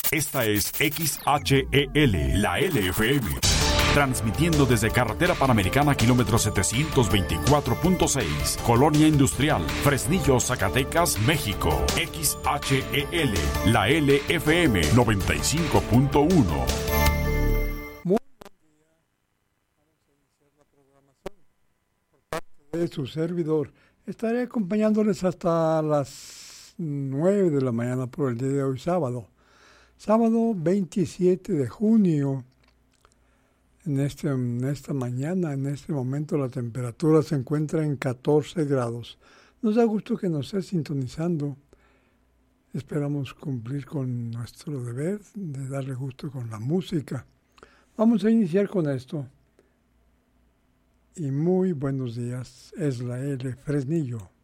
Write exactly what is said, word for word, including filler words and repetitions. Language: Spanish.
Esta es X H E L, la L F M. Transmitiendo desde Carretera Panamericana, kilómetro setecientos veinticuatro punto seis, Colonia Industrial, Fresnillo, Zacatecas, México. X H E L, la L F M noventa y cinco punto uno. Muy buen día. Vamos a iniciar la programación por parte de su servidor. Estaré acompañándoles hasta las nueve de la mañana por el día de hoy, sábado. Sábado veintisiete de junio. En, este, en esta mañana, en este momento, la temperatura se encuentra en catorce grados. Nos da gusto que nos esté sintonizando. Esperamos cumplir con nuestro deber de darle gusto con la música. Vamos a iniciar con esto. Y muy buenos días. Es la L Fresnillo.